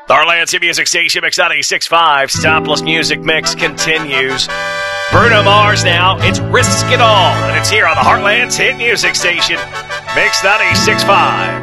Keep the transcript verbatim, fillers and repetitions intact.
The Heartland's Hit Music Station, Mix ninety-six point five. Stopless Music Mix continues. Bruno Mars now. It's Risk It All, and it's here on the Heartland's Hit Music Station, Mix ninety-six point five.